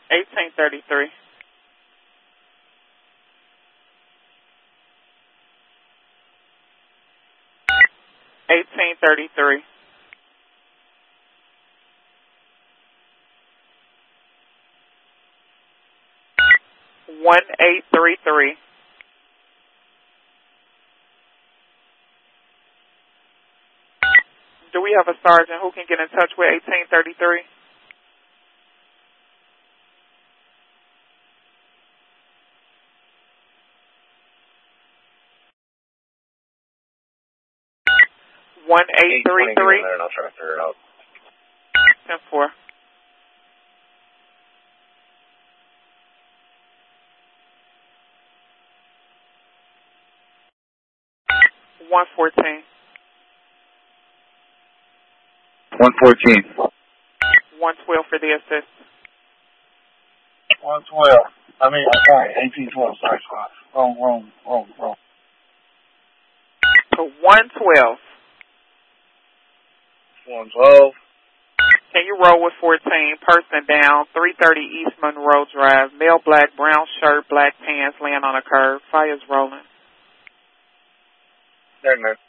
1833. 1833. 1833. Do we have a sergeant who can get in touch with 1833? One eight three three. And I'll try to figure it out. 10-4. One 14. 114. 112 for the assist. 112. Sorry, 1812. Sorry, wrong. So 112. 112. Can you roll with 14? Person down, 330 East Monroe Drive. Male black, brown shirt, black pants, laying on a curb. Fire's rolling. There, man.